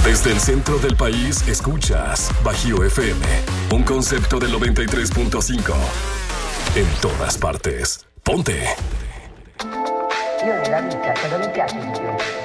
Desde el centro del país, escuchas Bajío FM, un concepto del 93.5. En todas partes. Ponte. Io nella vita, cosa mi piace di più?